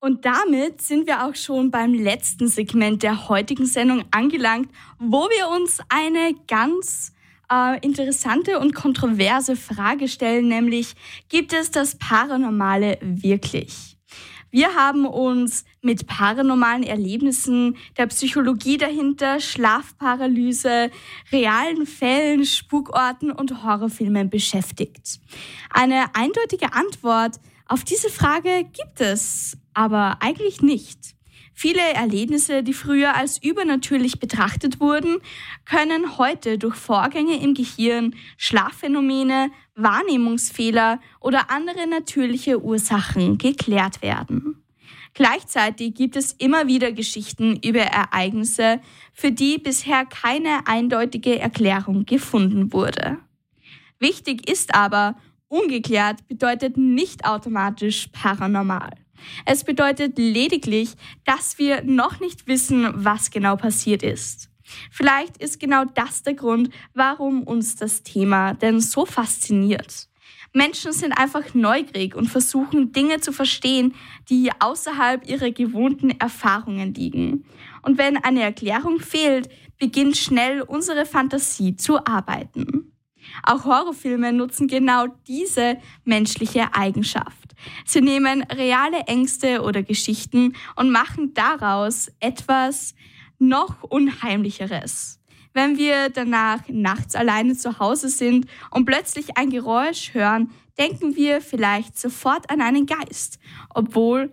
Und damit sind wir auch schon beim letzten Segment der heutigen Sendung angelangt, wo wir uns eine ganz interessante und kontroverse Frage stellen, nämlich: Gibt es das Paranormale wirklich? Wir haben uns mit paranormalen Erlebnissen, der Psychologie dahinter, Schlafparalyse, realen Fällen, Spukorten und Horrorfilmen beschäftigt. Eine eindeutige Antwort auf diese Frage gibt es aber eigentlich nicht. Viele Erlebnisse, die früher als übernatürlich betrachtet wurden, können heute durch Vorgänge im Gehirn, Schlafphänomene, Wahrnehmungsfehler oder andere natürliche Ursachen geklärt werden. Gleichzeitig gibt es immer wieder Geschichten über Ereignisse, für die bisher keine eindeutige Erklärung gefunden wurde. Wichtig ist aber, ungeklärt bedeutet nicht automatisch paranormal. Es bedeutet lediglich, dass wir noch nicht wissen, was genau passiert ist. Vielleicht ist genau das der Grund, warum uns das Thema denn so fasziniert. Menschen sind einfach neugierig und versuchen, Dinge zu verstehen, die außerhalb ihrer gewohnten Erfahrungen liegen. Und wenn eine Erklärung fehlt, beginnt schnell unsere Fantasie zu arbeiten. Auch Horrorfilme nutzen genau diese menschliche Eigenschaft. Sie nehmen reale Ängste oder Geschichten und machen daraus etwas noch Unheimlicheres. Wenn wir danach nachts alleine zu Hause sind und plötzlich ein Geräusch hören, denken wir vielleicht sofort an einen Geist, obwohl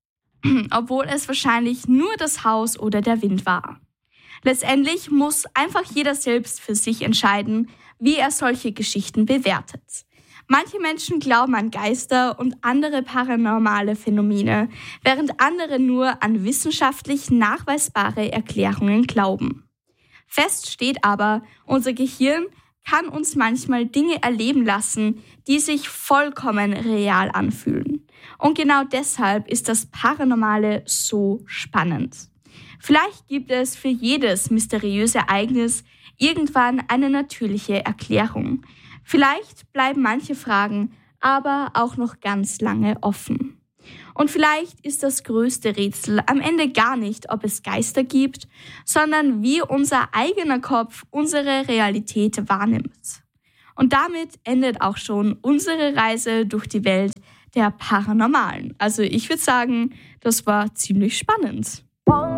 es wahrscheinlich nur das Haus oder der Wind war. Letztendlich muss einfach jeder selbst für sich entscheiden, wie er solche Geschichten bewertet. Manche Menschen glauben an Geister und andere paranormale Phänomene, während andere nur an wissenschaftlich nachweisbare Erklärungen glauben. Fest steht aber, unser Gehirn kann uns manchmal Dinge erleben lassen, die sich vollkommen real anfühlen. Und genau deshalb ist das Paranormale so spannend. Vielleicht gibt es für jedes mysteriöse Ereignis irgendwann eine natürliche Erklärung. Vielleicht bleiben manche Fragen aber auch noch ganz lange offen. Und vielleicht ist das größte Rätsel am Ende gar nicht, ob es Geister gibt, sondern wie unser eigener Kopf unsere Realität wahrnimmt. Und damit endet auch schon unsere Reise durch die Welt der Paranormalen. Also ich würde sagen, das war ziemlich spannend.